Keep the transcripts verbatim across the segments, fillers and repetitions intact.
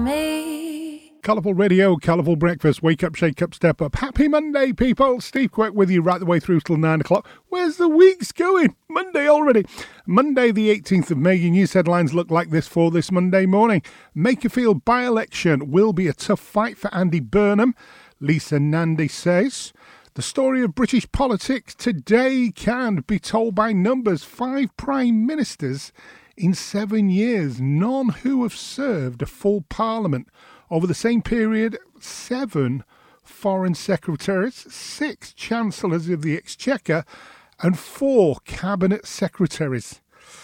Me. Colourful Radio, colourful breakfast, wake up, shake up, step up. Happy Monday, people. Steve Quirk with you right the way through till nine o'clock. Where's the week's going? Monday already. Monday the eighteenth of May. Your news headlines look like this for this Monday morning. Makerfield by-election will be a tough fight for Andy Burnham, Lisa Nandy says. The story of British politics today can be told by numbers. Five prime ministers in seven years, none who have served a full parliament. Over the same period, seven foreign secretaries, six chancellors of the exchequer, and four cabinet secretaries.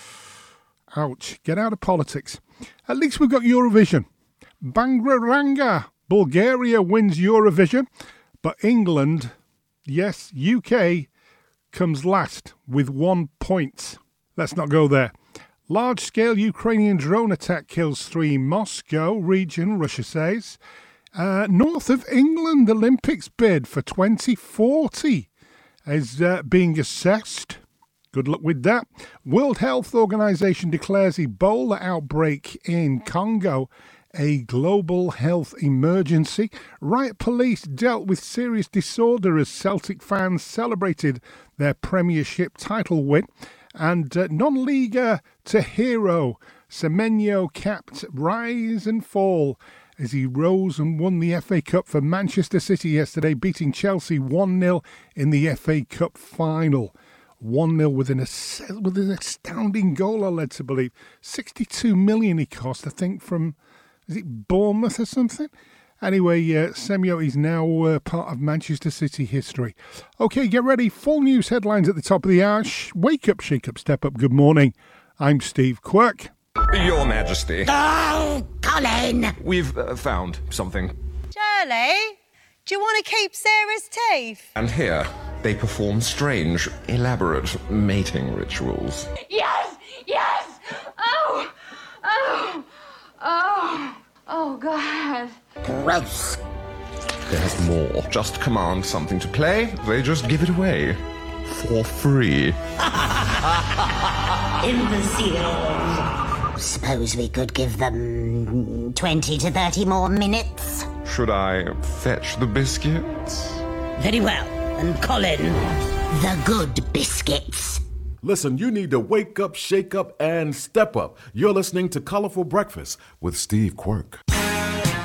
Ouch. Get out of politics. At least we've got Eurovision. Bangaranga, Bulgaria wins Eurovision, but England, yes, U K, comes last with one point. Let's not go there. Large-scale Ukrainian drone attack kills three. Moscow region, Russia says. Uh, north of England, Olympics bid for twenty forty is uh, being assessed. Good luck with that. World Health Organization declares Ebola outbreak in Congo a global health emergency. Riot police dealt with serious disorder as Celtic fans celebrated their Premiership title win. And uh, non-leaguer to hero, Semenyo capped rise and fall as he rose and won the F A Cup for Manchester City yesterday, beating Chelsea one nil in the F A Cup final. one nil with an, with an astounding goal, I'm led to believe. sixty-two million he cost, I think, from, is it Bournemouth or something? Anyway, uh, Semyo is now uh, part of Manchester City history. OK, get ready. Full news headlines at the top of the hour. Wake up, shake up, step up. Good morning. I'm Steve Quirk. Your Majesty. Oh, Colin! We've uh, found something. Shirley, do you want to keep Sarah's teeth? And here, they perform strange, elaborate mating rituals. Yes! Yes! Oh! Oh! Oh! Oh, God. Gross. There's more. Just command something to play, they just give it away. For free. Imbeciles. Suppose we could give them twenty to thirty more minutes? Should I fetch the biscuits? Very well. And Colin, the good biscuits. Listen, you need to wake up, shake up, and step up. You're listening to Colourful Breakfast with Steve Quirk.